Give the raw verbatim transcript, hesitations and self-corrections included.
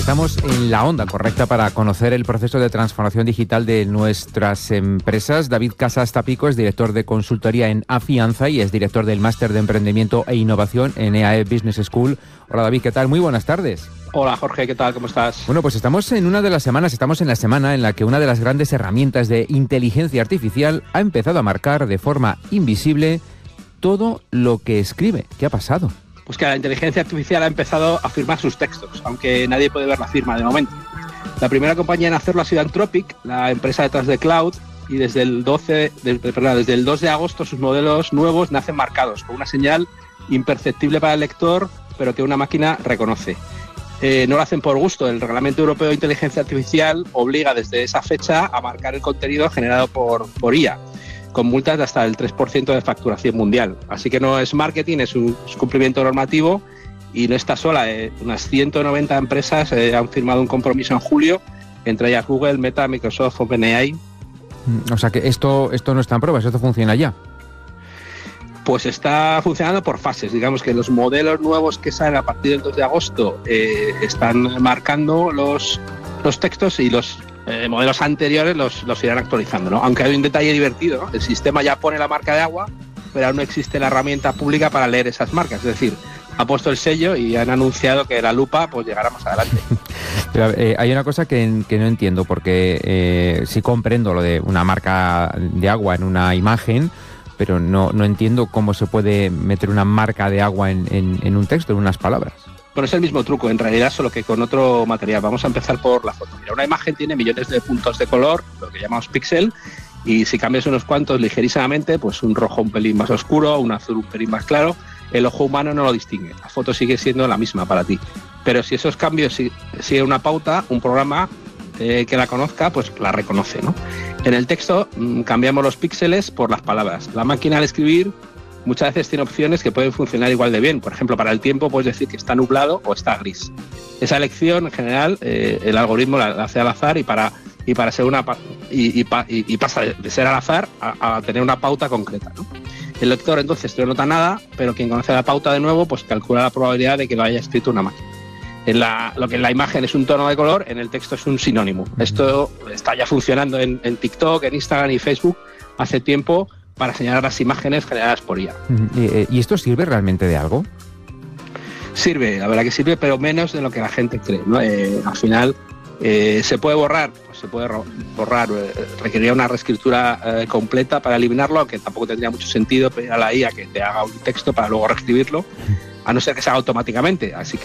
Estamos en la onda correcta para conocer el proceso de transformación digital de nuestras empresas. David Casas Tapico es director de consultoría en Afianza y es director del Máster de Emprendimiento e Innovación en E A E Business School. Hola David, ¿qué tal? Muy buenas tardes. Hola Jorge, ¿qué tal? ¿Cómo estás? Bueno, pues estamos en una de las semanas, estamos en la semana en la que una de las grandes herramientas de inteligencia artificial ha empezado a marcar de forma invisible todo lo que escribe. ¿Qué ha pasado? Pues que la inteligencia artificial ha empezado a firmar sus textos, aunque nadie puede ver la firma de momento. La primera compañía en hacerlo ha sido Anthropic, la empresa detrás de Cloud, y desde el doce, de, perdón, desde el dos de agosto sus modelos nuevos nacen marcados con una señal imperceptible para el lector, pero que una máquina reconoce. Eh, no lo hacen por gusto. El Reglamento Europeo de Inteligencia Artificial obliga desde esa fecha a marcar el contenido generado por, por I A, con multas de hasta el tres por ciento de facturación mundial. Así que no es marketing, es un, es un cumplimiento normativo, y no está sola. Eh, unas ciento noventa empresas eh, han firmado un compromiso en julio, entre ellas Google, Meta, Microsoft, OpenAI. O sea que esto, esto no está en pruebas, esto funciona ya. Pues está funcionando por fases. Digamos que los modelos nuevos que salen a partir del dos de agosto eh, están marcando los, los textos, y los eh, modelos anteriores los, los irán actualizando, ¿no? Aunque hay un detalle divertido, ¿no? El sistema ya pone la marca de agua, pero aún no existe la herramienta pública para leer esas marcas. Es decir, ha puesto el sello y han anunciado que la lupa pues llegará más adelante. Pero eh, hay una cosa que, que no entiendo, porque eh, sí comprendo lo de una marca de agua en una imagen, pero no, no entiendo cómo se puede meter una marca de agua en, en, en un texto, en unas palabras. Bueno, es el mismo truco, en realidad, solo que con otro material. Vamos a empezar por la foto. Mira, una imagen tiene millones de puntos de color, lo que llamamos píxel, y si cambias unos cuantos ligerísimamente, pues un rojo un pelín más oscuro, un azul un pelín más claro, el ojo humano no lo distingue. La foto sigue siendo la misma para ti. Pero si esos cambios siguen una pauta, un programa eh, que la conozca, pues la reconoce, ¿no? En el texto mmm, cambiamos los píxeles por las palabras. La máquina al escribir muchas veces tiene opciones que pueden funcionar igual de bien. Por ejemplo, para el tiempo puedes decir que está nublado o está gris. Esa elección, en general, eh, el algoritmo la, la hace al azar, y para y para ser una y, y, y, y pasa de ser al azar a, a tener una pauta concreta, ¿no? El lector entonces no nota nada, pero quien conoce la pauta de nuevo, pues calcula la probabilidad de que lo haya escrito una máquina. En la, lo que en la imagen es un tono de color, en el texto es un sinónimo. Esto está ya funcionando en, en TikTok, en Instagram y Facebook hace tiempo, para señalar las imágenes generadas por I A. ¿Y esto sirve realmente de algo? Sirve, la verdad que sirve, pero menos de lo que la gente cree, ¿no? Eh, al final eh, se puede borrar, pues se puede borrar, eh, requeriría una reescritura eh, completa para eliminarlo, aunque tampoco tendría mucho sentido pedir a la I A que te haga un texto para luego reescribirlo, a no ser que se haga automáticamente. Así que